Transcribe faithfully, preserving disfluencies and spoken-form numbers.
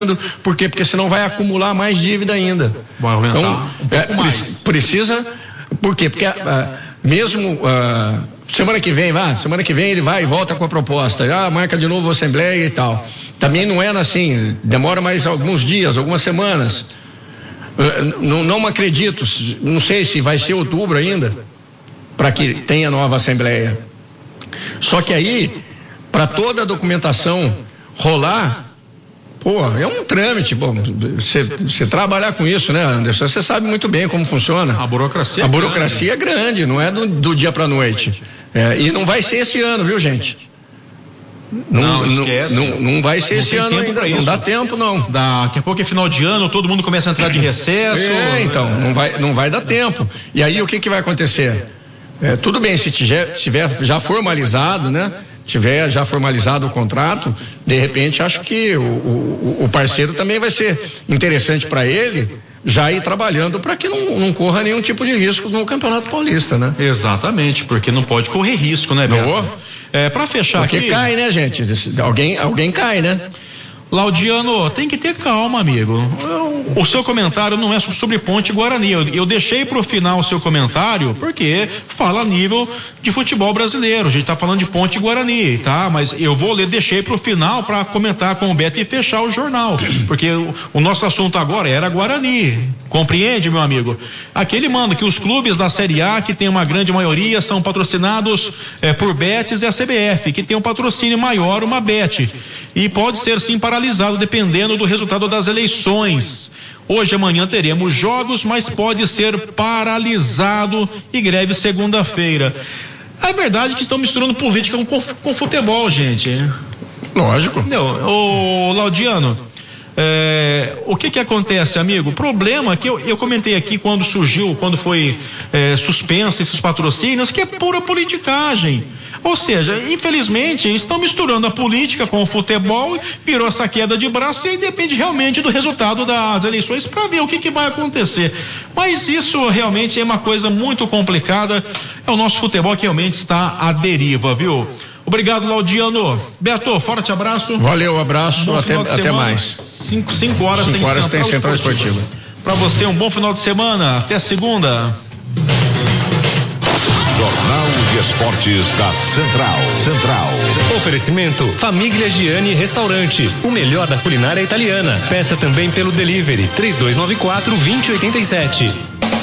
Por quê? Porque senão vai acumular mais dívida ainda. Vai aumentar então, um pouco é, mais. Precisa, por quê? Porque uh, mesmo uh, semana que vem, vai, semana que vem ele vai e volta com a proposta, ah, marca de novo a Assembleia e tal. Também não era assim, demora mais alguns dias, algumas semanas. Uh, não, não acredito, não sei se vai ser outubro ainda, para que tenha nova Assembleia. Só que aí, para toda a documentação rolar, pô, é um trâmite. Bom, você trabalhar com isso, né, Anderson? Você sabe muito bem como funciona. A burocracia A é burocracia grande. é grande, não é do, do dia para noite. É, e não vai ser esse ano, viu, gente? Não, não, não esquece. Não, não vai ser não esse ano ainda. Não dá tempo, não. Daqui a pouco é final de ano, todo mundo começa a entrar de recesso. É, então, não vai, não vai dar tempo. E aí o que, que vai acontecer? É, tudo bem, se tiver, tiver já formalizado, né? Tiver já formalizado o contrato, de repente acho que o, o, o parceiro também vai ser interessante para ele já ir trabalhando para que não, não corra nenhum tipo de risco no Campeonato Paulista, né? Exatamente, porque não pode correr risco, né, Beto? Não. É, para fechar porque aqui... Porque cai, né, gente? Alguém, alguém cai, né? Laudiano, tem que ter calma, amigo. Eu, o seu comentário não é sobre Ponte Guarani. Eu, eu deixei pro final o seu comentário porque fala a nível de futebol brasileiro. A gente tá falando de Ponte Guarani, tá? Mas eu vou ler, deixei pro final para comentar com o Beto e fechar o jornal. Porque o, o nosso assunto agora era Guarani. Compreende, meu amigo? Aqui ele manda que os clubes da Série A, que tem uma grande maioria, são patrocinados é, por Betis e a C B F, que tem um patrocínio maior, uma Bet. E pode ser sim paralisado dependendo do resultado das eleições. Hoje e amanhã teremos jogos, mas pode ser paralisado e greve segunda-feira. É verdade que estão misturando política com, com futebol, gente. Lógico. Não, ô Laudiano, é, o que que acontece, amigo? O problema que eu, eu comentei aqui quando surgiu, quando foi é, suspenso esses patrocínios, que é pura politicagem. Ou seja, infelizmente estão misturando a política com o futebol, virou essa queda de braço e aí depende realmente do resultado das eleições para ver o que que vai acontecer. Mas isso realmente é uma coisa muito complicada, é o nosso futebol que realmente está à deriva, viu? Obrigado, Laudiano. Beto, forte abraço. Valeu, abraço, até, até mais. Cinco, cinco horas, cinco tem, horas Central tem Central Esportiva. Para você, um bom final de semana. Até segunda. Jornal de Esportes da Central. Central. Oferecimento Famiglia Gianni Restaurante, o melhor da culinária italiana. Peça também pelo delivery três dois nove quatro, dois zero oito sete.